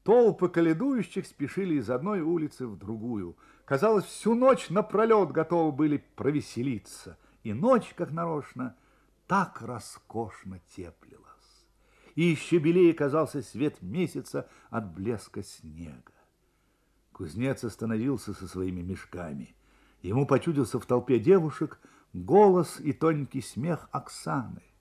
Толпы коледующих спешили из одной улицы в другую. Казалось, всю ночь напролет готовы были провеселиться. И ночь, как нарочно, так роскошно теплилась. И еще белее казался свет месяца от блеска снега. Кузнец остановился со своими мешками. Ему почудился в толпе девушек голос и тоненький смех Оксаны.